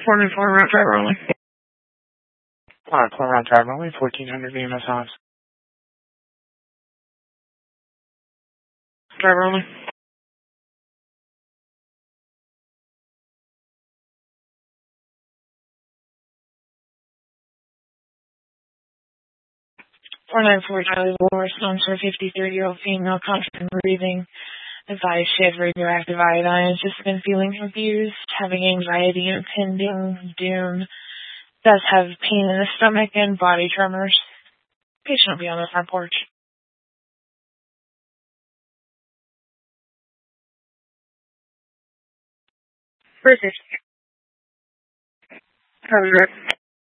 44 route driver only. Core route driver only, 1400 EMS Hobbs. Driver only. Four nine four Charlie Lower, sponsor 53-year-old female, confident breathing. Advised she had radioactive iodine. Has just been feeling confused, having anxiety, impending doom. Does have pain in the stomach and body tremors. Patient will be on the front porch. British. How are you?